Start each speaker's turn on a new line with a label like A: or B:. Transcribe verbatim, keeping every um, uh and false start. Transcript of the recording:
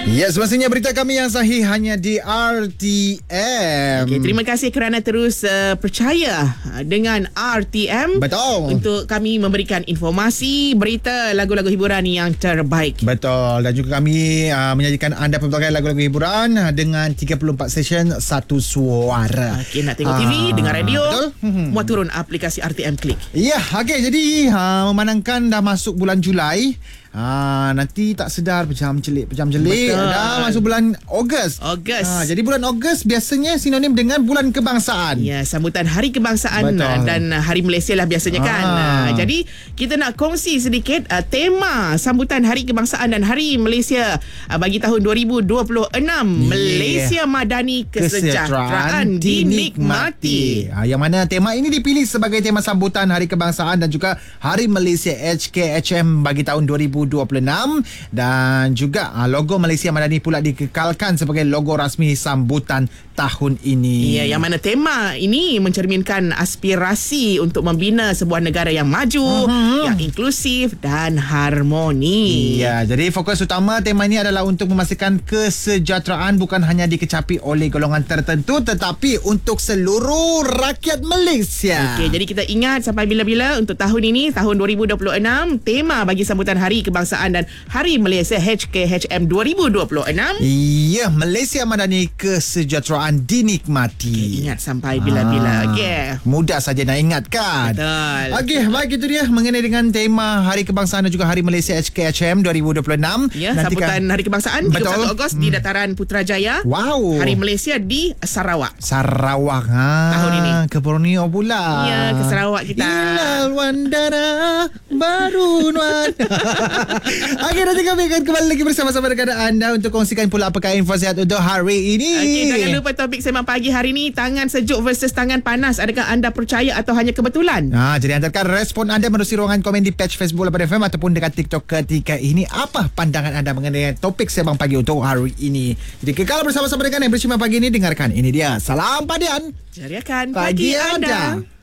A: Ya, semestinya berita kami yang sahih hanya di R T M.
B: Okay, terima kasih kerana terus uh, percaya dengan R T M.
A: Betul.
B: Untuk kami memberikan informasi, berita, lagu-lagu hiburan yang terbaik.
A: Betul. Dan juga kami uh, menyajikan anda pelbagai lagu-lagu hiburan dengan tiga puluh empat stesen, satu suara.
B: Okey, nak tengok T V,
A: Ah,
B: dengar radio,
A: betul.
B: muat turun aplikasi R T M Klik.
A: Ya, okey. Jadi uh, memandangkan dah masuk bulan Julai, Ah, nanti tak sedar pejam celik pejam celik
B: Betul.
A: dah masuk bulan Ogos.
B: Ogos.
A: Ah, jadi bulan Ogos biasanya sinonim dengan bulan kebangsaan.
B: Ya, sambutan Hari Kebangsaan.
A: Betul.
B: Dan Hari Malaysia lah biasanya kan.
A: Ah.
B: Ah, jadi kita nak kongsi sedikit uh, tema sambutan Hari Kebangsaan dan Hari Malaysia uh, bagi tahun dua ribu dua puluh enam.
A: Yeah.
B: Malaysia Madani Kesejahteraan Dinikmati.
A: Ah, yang mana tema ini dipilih sebagai tema sambutan Hari Kebangsaan dan juga Hari Malaysia H K H M bagi tahun dua ribu dua puluh enam, dan juga ah, logo Malaysia Madani pula dikekalkan sebagai logo rasmi sambutan tahun ini.
B: Ya, yang mana tema ini mencerminkan aspirasi untuk membina sebuah negara yang maju, uh-huh. yang inklusif dan harmoni.
A: Ya, jadi fokus utama tema ini adalah untuk memastikan kesejahteraan bukan hanya dikecapi oleh golongan tertentu tetapi untuk seluruh rakyat Malaysia.
B: Okey, jadi kita ingat sampai bila-bila untuk tahun ini, tahun dua ribu dua puluh enam, tema bagi sambutan Hari Kebangsaan dan Hari Malaysia H K H M dua ribu dua puluh enam.
A: Ya, Malaysia Madani Kesejahteraan Dinikmati.
B: Okay, ingat sampai bila-bila.
A: Ah,
B: Okay.
A: mudah saja nak ingatkan.
B: Betul.
A: Okey, baik, itu dia mengenai dengan tema Hari Kebangsaan dan juga Hari Malaysia H K H M dua ribu dua puluh enam.
B: Ya,
A: Nantikan.
B: sambutan Hari Kebangsaan tiga puluh satu Ogos hmm. di Dataran Putrajaya.
A: Wow.
B: Hari Malaysia di Sarawak.
A: Sarawak ha.
B: Tahun ini.
A: Ke Borneo pula.
B: Ya, ke Sarawak kita.
A: Ilal Wandara Baru Nuan. Okey, nanti kami akan kembali lagi bersama-sama dengan anda untuk kongsikan pula apakah info sihat untuk hari ini.
B: Okey, jangan lupa topik sembang pagi hari ini, tangan sejuk versus tangan panas. Adakah anda percaya atau hanya kebetulan?
A: Ha, jadi hantarkan respon anda menerusi ruangan komen di page Facebook Lapan F M ataupun dekat TikTok ketika ini. Apa pandangan anda mengenai topik sembang pagi untuk hari ini? Jadi kekal bersama-sama dengan yang bersembang pagi ini. Dengarkan, ini dia Salam Padian
B: Jariakan
A: Pagi
B: pagi anda.
A: anda.